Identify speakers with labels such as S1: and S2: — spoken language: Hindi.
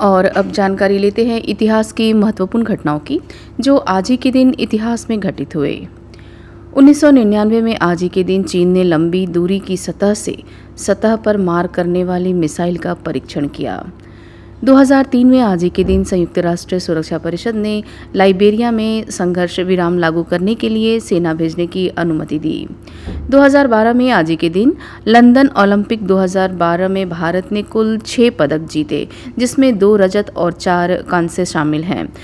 S1: और अब जानकारी लेते हैं इतिहास की महत्वपूर्ण घटनाओं की जो आज ही के दिन इतिहास में घटित हुए। 1999 में आज ही के दिन चीन ने लंबी दूरी की सतह से सतह पर मार करने वाली मिसाइल का परीक्षण किया। 2003 में आज ही के दिन संयुक्त राष्ट्र सुरक्षा परिषद ने लाइबेरिया में संघर्ष विराम लागू करने के लिए सेना भेजने की अनुमति दी। 2012 में आज ही के दिन लंदन ओलंपिक 2012 में भारत ने कुल 6 पदक जीते, जिसमें 2 रजत और 4 कांस्य शामिल हैं।